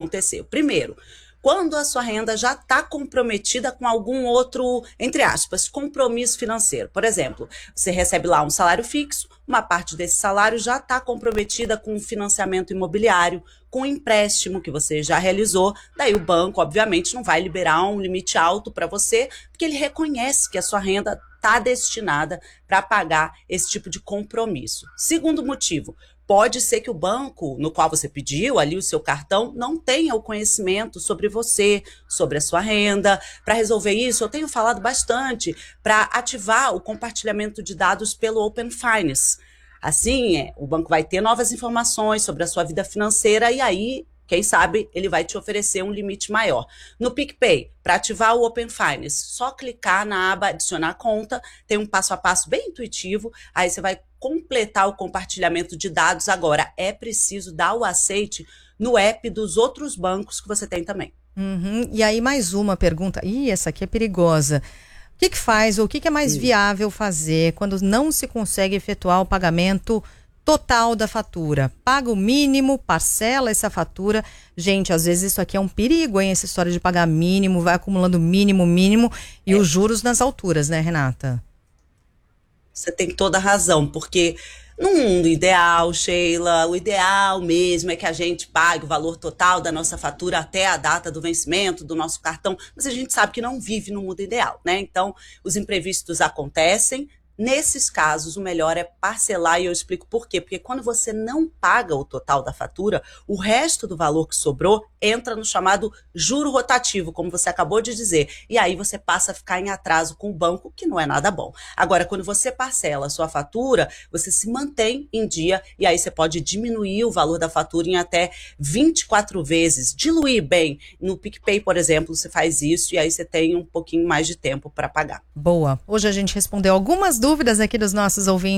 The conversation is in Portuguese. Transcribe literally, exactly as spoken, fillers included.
acontecer? Primeiro, quando a sua renda já está comprometida com algum outro, entre aspas, compromisso financeiro. Por exemplo, você recebe lá um salário fixo, uma parte desse salário já está comprometida com o financiamento imobiliário, com o empréstimo que você já realizou. Daí o banco, obviamente, não vai liberar um limite alto para você, porque ele reconhece que a sua renda está destinada para pagar esse tipo de compromisso. Segundo motivo, pode ser que o banco no qual você pediu ali o seu cartão não tenha o conhecimento sobre você, sobre a sua renda. Para resolver isso, eu tenho falado bastante para ativar o compartilhamento de dados pelo Open Finance. Assim, é, o banco vai ter novas informações sobre a sua vida financeira e aí, quem sabe, ele vai te oferecer um limite maior. No PicPay, para ativar o Open Finance, só clicar na aba adicionar conta, tem um passo a passo bem intuitivo, aí você vai completar o compartilhamento de dados. Agora, é preciso dar o aceite no app dos outros bancos que você tem também. Uhum. E aí mais uma pergunta, ih, essa aqui é perigosa. O que que faz, ou o que que é mais viável fazer quando não se consegue efetuar o pagamento total da fatura? Paga o mínimo, parcela essa fatura. Gente, às vezes isso aqui é um perigo, hein? Essa história de pagar mínimo, vai acumulando mínimo, mínimo e é. Os juros nas alturas, né, Renata? Você tem toda a razão, porque no mundo ideal, Sheila, o ideal mesmo é que a gente pague o valor total da nossa fatura até a data do vencimento do nosso cartão, mas a gente sabe que não vive no mundo ideal, né? Então, os imprevistos acontecem. Nesses casos, o melhor é parcelar, e eu explico por quê. Porque quando você não paga o total da fatura, o resto do valor que sobrou entra no chamado juro rotativo, como você acabou de dizer. E aí você passa a ficar em atraso com o banco, que não é nada bom. Agora, quando você parcela a sua fatura, você se mantém em dia e aí você pode diminuir o valor da fatura em até vinte e quatro vezes. Diluir bem. No PicPay, por exemplo, você faz isso e aí você tem um pouquinho mais de tempo para pagar. Boa. Hoje a gente respondeu algumas dúvidas aqui dos nossos ouvintes.